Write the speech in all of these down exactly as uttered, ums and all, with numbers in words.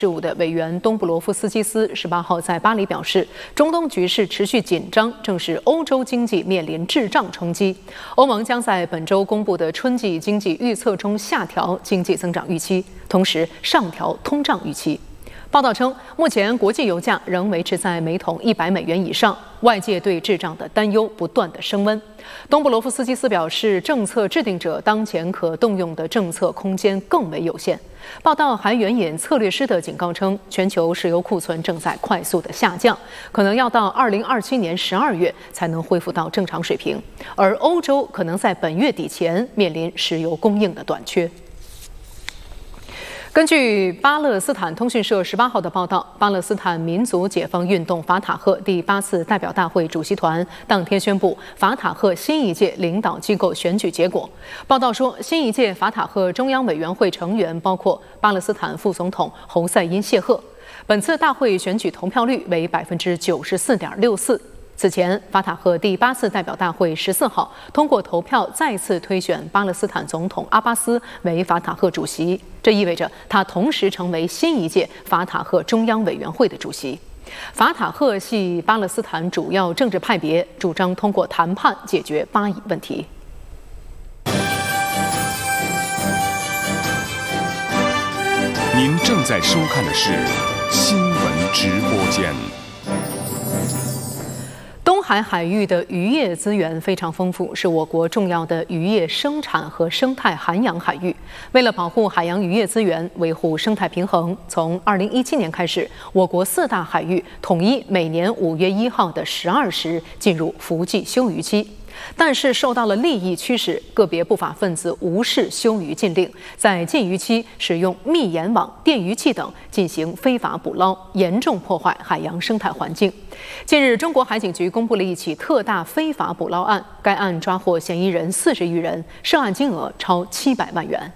事务的委员东布罗夫斯基斯十八号在巴黎表示，中东局势持续紧张，正是欧洲经济面临滞胀冲击。欧盟将在本周公布的春季经济预测中下调经济增长预期，同时上调通胀预期。报道称，目前国际油价仍维持在每桶一百美元以上，外界对滞胀的担忧不断的升温。东布罗夫斯基斯表示，政策制定者当前可动用的政策空间更为有限。报道还援引策略师的警告称，全球石油库存正在快速的下降，可能要到二零二七年十二月才能恢复到正常水平，而欧洲可能在本月底前面临石油供应的短缺。根据巴勒斯坦通讯社十八号的报道，巴勒斯坦民族解放运动法塔赫第八次代表大会主席团当天宣布法塔赫新一届领导机构选举结果。报道说，新一届法塔赫中央委员会成员包括巴勒斯坦副总统侯赛因谢赫。本次大会选举投票率为百分之九十四点六四。此前，法塔赫第八次代表大会十四号通过投票再次推选巴勒斯坦总统阿巴斯为法塔赫主席，这意味着他同时成为新一届法塔赫中央委员会的主席。法塔赫系巴勒斯坦主要政治派别，主张通过谈判解决巴以问题。 您正在收看的是新闻直播间。 东海海域的渔业资源非常丰富，是我国重要的渔业生产和生态涵养海域。为了保护海洋渔业资源，维护生态平衡，从二零一七年开始，我国四大海域统一每年五月一号的十二时进入伏季休渔期。但是受到了利益驱使，个别不法分子无视休渔禁令，在禁渔期使用密盐网、电鱼器等进行非法捕捞，严重破坏海洋生态环境。近日，中国海警局公布了一起特大非法捕捞案，该案抓获嫌疑人四十余人，涉案金额超七百万元。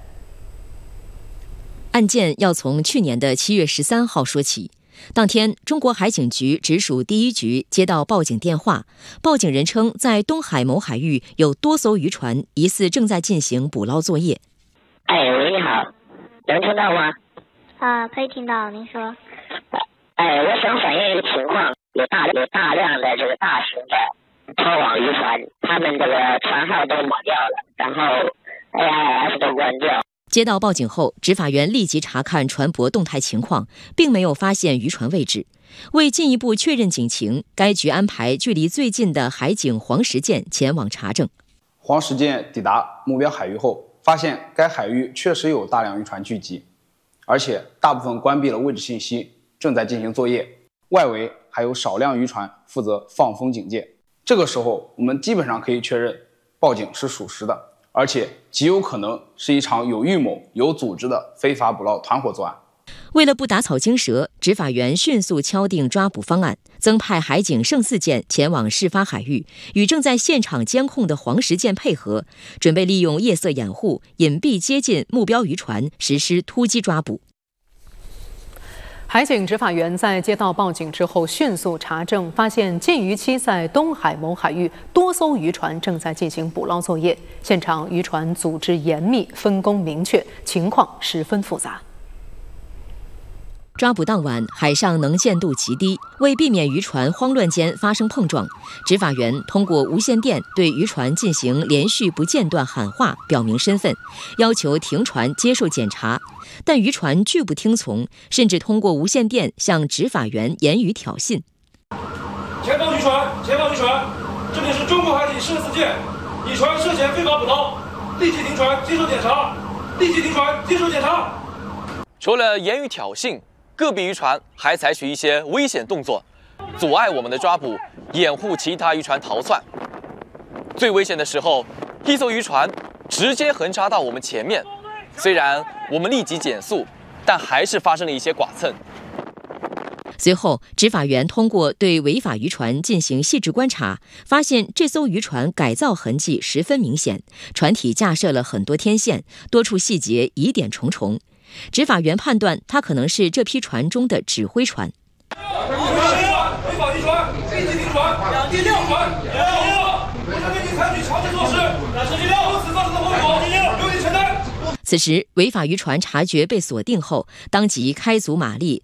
案件要从去年的七月十三号说起。当天，中国海警局直属第一局接到报警电话，报警人称在东海某海域有多艘渔船疑似正在进行捕捞作业。 哎，喂，你好，能听到吗？ 啊，可以听到，您说。 哎，我想反映一个情况，有大有大量的这个大型的拖网渔船，他们这个船号都抹掉了，然后 A I S 都关掉。 接到报警后，执法员立即查看船舶动态情况，并没有发现渔船位置。为进一步确认警情，该局安排距离最近的海警黄石舰前往查证。 黄石舰抵达目标海域后，发现该海域确实有大量渔船聚集，而且大部分关闭了位置信息，正在进行作业。外围还有少量渔船负责放风警戒。这个时候，我们基本上可以确认报警是属实的，而且极有可能是一场有预谋、有组织的非法捕捞团伙作案。 为了不打草惊蛇，执法员迅速敲定抓捕方案，增派海警圣四舰前往事发海域，与正在现场监控的黄石舰配合，准备利用夜色掩护，隐蔽接近目标渔船，实施突击抓捕。 海警执法员在接到报警之后，迅速查证，发现禁渔期在东海某海域多艘渔船正在进行捕捞作业，现场渔船组织严密，分工明确，情况十分复杂。 抓捕当晚，海上能见度极低，为避免渔船慌乱间发生碰撞，执法员通过无线电对渔船进行连续不间断喊话，表明身份，要求停船接受检查。但渔船拒不听从，甚至通过无线电向执法员言语挑衅。 前方渔船，前方渔船，这里是中国海警圣四舰，乙船涉嫌非法捕捞，立即停船接受检查，立即停船接受检查。 除了言语挑衅，个别渔船还采取一些危险动作，阻碍我们的抓捕，掩护其他渔船逃窜。最危险的时候，一艘渔船直接横插到我们前面，虽然我们立即减速，但还是发生了一些剐蹭。 随后，执法员通过对违法渔船进行细致观察，发现这艘渔船改造痕迹十分明显，船体架设了很多天线，多处细节疑点重重。执法员判断，它可能是这批船中的指挥船。 违法渔船，立即停船，两地停船，我们对你采取强制措施，但是你要由此造成的后果，由你承担。 此时，违法渔船察觉被锁定后，当即开足马力，